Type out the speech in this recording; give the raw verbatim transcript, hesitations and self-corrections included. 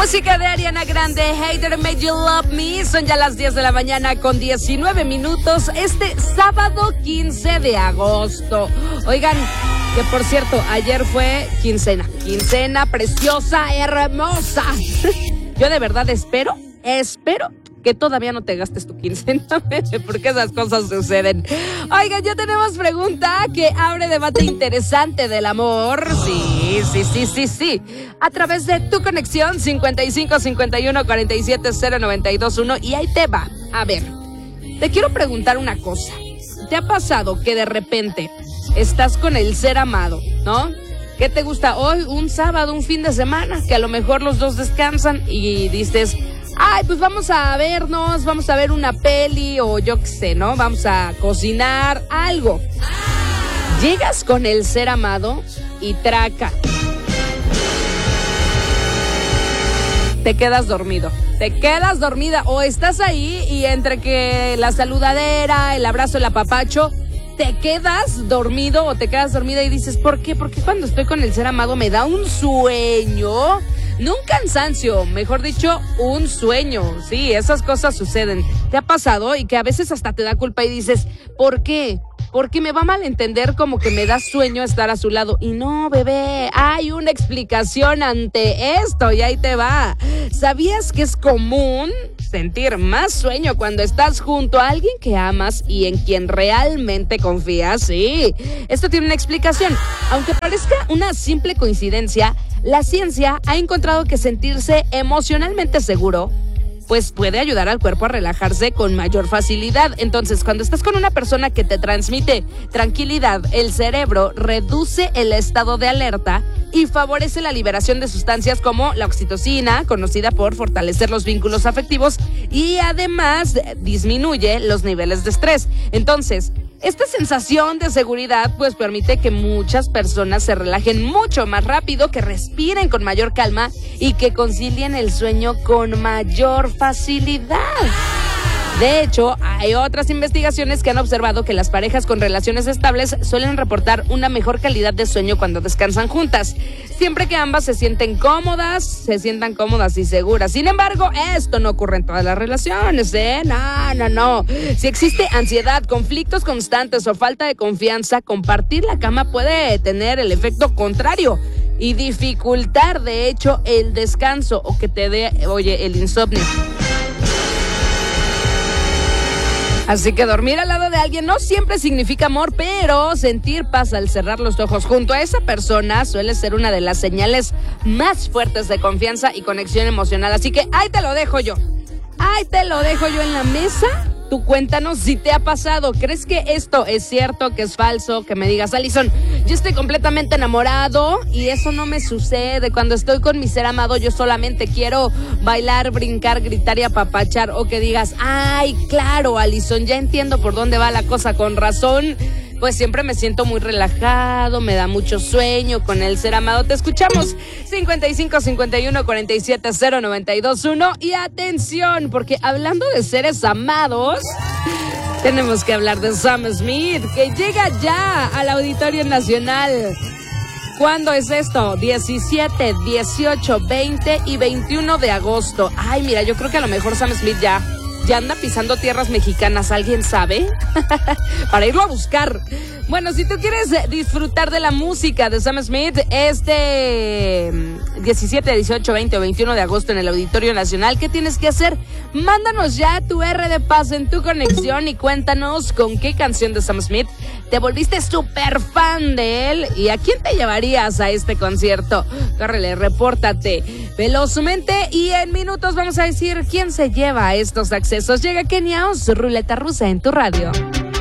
Música de Ariana Grande, Hater Made You Love Me. Son ya las diez de la mañana con diecinueve minutos este sábado quince de agosto. Oigan, que por cierto, ayer fue quincena. Quincena preciosa, hermosa. Yo de verdad espero, espero que todavía no te gastes tu quincena, porque esas cosas suceden. Oigan, ya tenemos pregunta que abre debate interesante del amor. Sí, sí, sí, sí, sí. A través de tu conexión cincuenta y cinco cincuenta y uno cuarenta y siete cero noventa y dos uno. Y ahí te va. A ver, te quiero preguntar una cosa. ¿Te ha pasado que de repente estás con el ser amado, ¿no? ¿Qué te gusta hoy? Un sábado, un fin de semana, que a lo mejor los dos descansan y dices, ay, pues vamos a vernos, vamos a ver una peli o yo qué sé, ¿no? Vamos a cocinar algo. Llegas con el ser amado y traca. Te quedas dormido. Te quedas dormida o estás ahí y entre que la saludadera, el abrazo, el apapacho, te quedas dormido o te quedas dormida y dices, ¿por qué? Porque cuando estoy con el ser amado me da un sueño. No un cansancio, mejor dicho, un sueño. Sí, esas cosas suceden. ¿Te ha pasado? Y que a veces hasta te da culpa y dices, ¿por qué? Porque me va a malentender como que me da sueño estar a su lado. Y no, bebé, hay una explicación ante esto y ahí te va. ¿Sabías que es común sentir más sueño cuando estás junto a alguien que amas y en quien realmente confías? Sí, esto tiene una explicación. Aunque parezca una simple coincidencia, la ciencia ha encontrado que sentirse emocionalmente seguro pues puede ayudar al cuerpo a relajarse con mayor facilidad. Entonces, cuando estás con una persona que te transmite tranquilidad, el cerebro reduce el estado de alerta y favorece la liberación de sustancias como la oxitocina, conocida por fortalecer los vínculos afectivos, y además disminuye los niveles de estrés. Entonces, esta sensación de seguridad pues permite que muchas personas se relajen mucho más rápido, que respiren con mayor calma y que concilien el sueño con mayor facilidad. De hecho, hay otras investigaciones que han observado que las parejas con relaciones estables suelen reportar una mejor calidad de sueño cuando descansan juntas, siempre que ambas se sienten cómodas, se sientan cómodas y seguras. Sin embargo, esto no ocurre en todas las relaciones, ¿eh? No, no, no. Si existe ansiedad, conflictos constantes o falta de confianza, compartir la cama puede tener el efecto contrario y dificultar, de hecho, el descanso o que te dé, oye, el insomnio. Así que dormir al lado de alguien no siempre significa amor, pero sentir paz al cerrar los ojos junto a esa persona suele ser una de las señales más fuertes de confianza y conexión emocional. Así que ahí te lo dejo yo. Ahí te lo dejo yo en la mesa. Tú cuéntanos si te ha pasado. ¿Crees que esto es cierto, que es falso? Que me digas, Alison, yo estoy completamente enamorado y eso no me sucede. Cuando estoy con mi ser amado, yo solamente quiero bailar, brincar, gritar y apapachar. O que digas, ay, claro, Alison, ya entiendo por dónde va la cosa, con razón. Pues siempre me siento muy relajado, me da mucho sueño con el ser amado. Te escuchamos cincuenta y cinco cincuenta y uno cuarenta y siete cero noventa y dos uno. Y atención, porque hablando de seres amados, tenemos que hablar de Sam Smith, que llega ya al Auditorio Nacional. ¿Cuándo es esto? diecisiete, dieciocho, veinte y veintiuno de agosto. Ay, mira, yo creo que a lo mejor Sam Smith ya... ¿Ya anda pisando tierras mexicanas? ¿Alguien sabe? Para irlo a buscar. Bueno, si tú quieres disfrutar de la música de Sam Smith este diecisiete, dieciocho, veinte o veintiuno de agosto en el Auditorio Nacional, ¿qué tienes que hacer? Mándanos ya tu R de paz en tu conexión y cuéntanos con qué canción de Sam Smith te volviste súper fan de él y a quién te llevarías a este concierto. Córrele, repórtate velozmente y en minutos vamos a decir quién se lleva estos accesos. Llega Kenia Os, Ruleta Rusa en tu radio.